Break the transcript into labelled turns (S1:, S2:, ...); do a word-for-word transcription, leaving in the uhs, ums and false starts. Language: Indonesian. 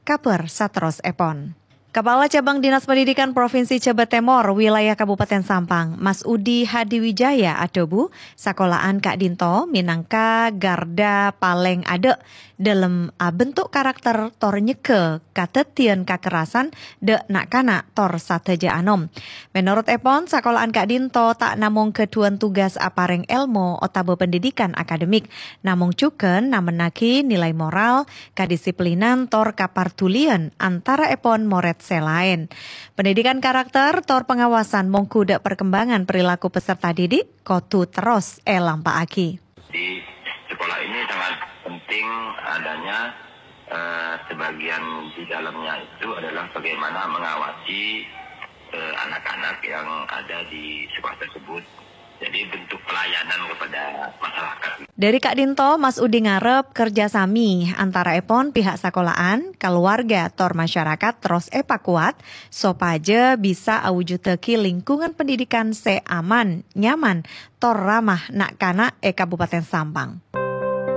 S1: kaper satros epon. Kepala Cabang Dinas Pendidikan Provinsi Cebe Temor, wilayah Kabupaten Sampang, Mas Udi Hadiwijaya adobu, sakolahan Kak Dinto minangka garda paling ade dalam uh, bentuk karakter tor nyeke katetian kekerasan de nak kana tor sateja anom. Menurut Epon, sakolahan Kak Dinto tak namung ketuan tugas apareng elmo otabo pendidikan akademik, namung cuken namenaki nilai moral, kadisiplinan tor kapartulian antara Epon moret selain. Pendidikan karakter tor pengawasan mongkuda perkembangan perilaku peserta didik kotu terus elampaaki.
S2: Di sekolah ini sangat penting adanya eh, sebagian di dalamnya itu adalah bagaimana mengawasi eh, anak-anak yang ada di sekolah tersebut. Jadi bentuk pelayanan kepada masyarakat.
S1: Dari Kak Dinto, Mas Udi ngarep kerjasami antara Epon pihak sekolahan, keluarga, tor masyarakat terus epa kuat, sopaja bisa awujud teki lingkungan pendidikan se aman, nyaman, tor ramah nak kana e Kabupaten Sampang.